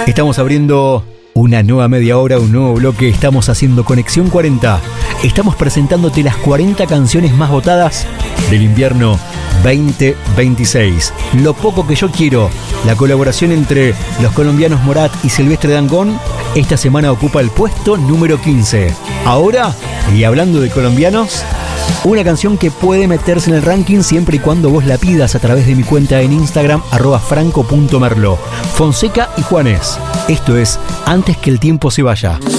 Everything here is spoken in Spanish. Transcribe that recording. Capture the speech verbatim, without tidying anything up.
Estamos abriendo una nueva media hora, un nuevo bloque. Estamos haciendo Conexión cuarenta. Estamos presentándote las cuarenta canciones más votadas del invierno veinte veintiséis. Lo poco que yo quiero, la colaboración entre los colombianos Morat y Silvestre Dangond, esta semana ocupa el puesto número quince. Ahora, y hablando de colombianos, una canción que puede meterse en el ranking siempre y cuando vos la pidas a través de mi cuenta en Instagram, arroba franco punto merlo. Fonseca y Juanes. Esto es Antes que el tiempo se vaya.